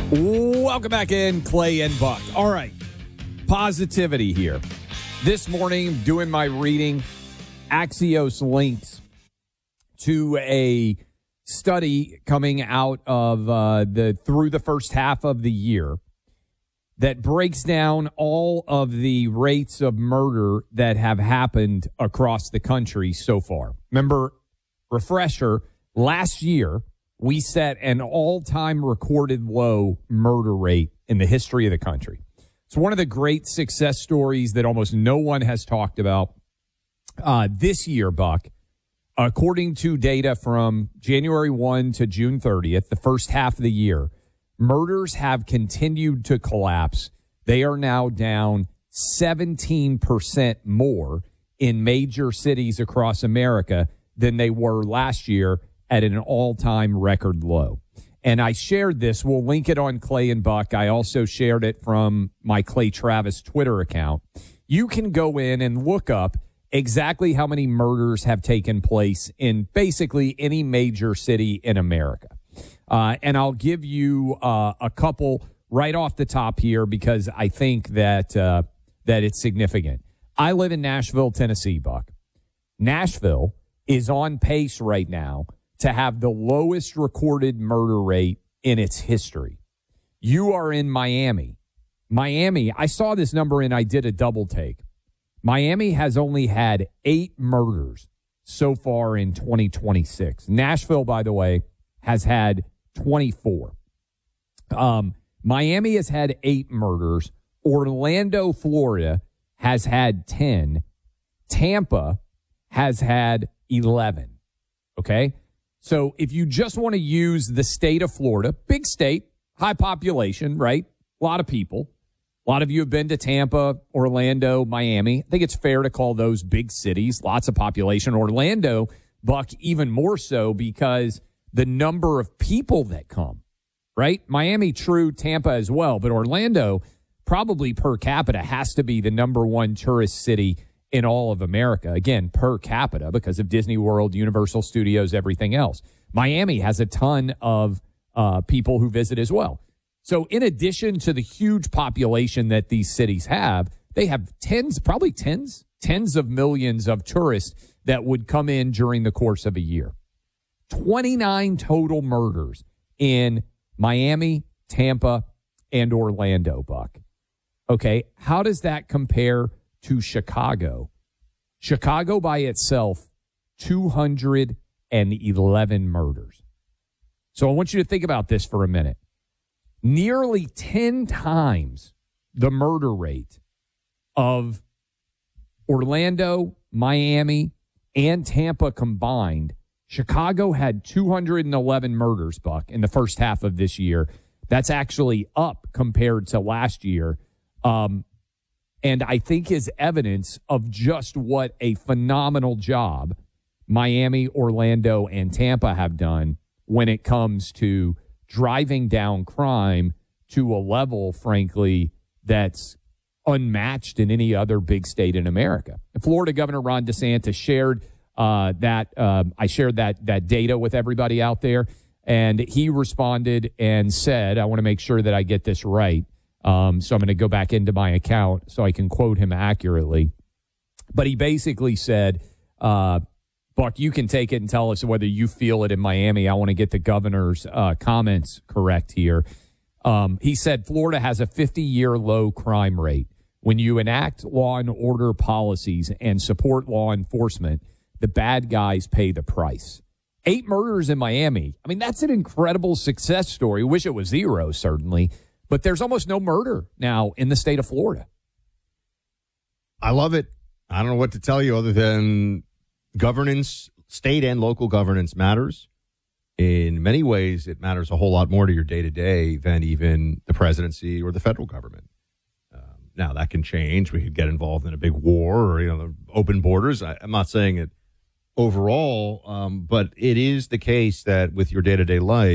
Welcome back in, Clay and Buck. All right, positivity here. This morning, doing my reading, Axios links to a study coming out of through the first half of the year that breaks down all of the rates of murder that have happened across the country so far. Remember, refresher, last year, we set an all-time recorded low murder rate in the history of the country. It's one of the great success stories that almost no one has talked about. This year, Buck, according to data from January 1 to June 30th, the first half of the year, murders have continued to collapse. They are now down 17% more in major cities across America than they were last year at an all-time record low. And I shared this. We'll link it on Clay and Buck. I also shared it from my Clay Travis Twitter account. You can go in and look up exactly how many murders have taken place in basically any major city in America. And I'll give you a couple right off the top here because I think that it's significant. I live in Nashville, Tennessee, Buck. Nashville is on pace right now to have the lowest recorded murder rate in its history. You are in Miami. Miami, I saw this number and I did a double take. Miami has only had 8 murders so far in 2026. Nashville, by the way, has had 24. Miami has had 8 murders. Orlando, Florida has had 10. Tampa has had 11. Okay? So if you just want to use the state of Florida, big state, high population, right? A lot of people. A lot of you have been to Tampa, Orlando, Miami. I think it's fair to call those big cities, lots of population. Orlando, Buck, even more so because the number of people that come, right? Miami, true, Tampa as well. But Orlando, probably per capita, has to be the number one tourist city in all of America. Again, per capita because of Disney World, Universal Studios, everything else. Miami has a ton of people who visit as well. So in addition to the huge population that these cities have, they have tens of millions of tourists that would come in during the course of a year. 29 total murders in Miami, Tampa, and Orlando, Buck. Okay, how does that compare to Chicago? Chicago by itself, 211 murders. So I want you to think about this for a minute. Nearly 10 times the murder rate of Orlando, Miami, and Tampa combined. Chicago had 211 murders, Buck, in the first half of this year. That's actually up compared to last year. And I think is evidence of just what a phenomenal job Miami, Orlando, and Tampa have done when it comes to driving down crime to a level, frankly, that's unmatched in any other big state in America. Florida Governor Ron DeSantis shared I shared that data with everybody out there, and he responded and said, I want to make sure that I get this right. So I'm going to go back into my account so I can quote him accurately. But he basically said, Buck, you can take it and tell us whether you feel it in Miami. I want to get the governor's comments correct here. He said Florida has a 50-year low crime rate. When you enact law and order policies and support law enforcement, the bad guys pay the price. 8 murders in Miami. I mean, that's an incredible success story. Wish it was 0, certainly. But there's almost no murder now in the state of Florida. I love it. I don't know what to tell you other than governance, state and local governance matters. In many ways, it matters a whole lot more to your day-to-day than even the presidency or the federal government. Now, that can change. We could get involved in a big war or, open borders. I'm not saying it overall, but it is the case that with your day-to-day life,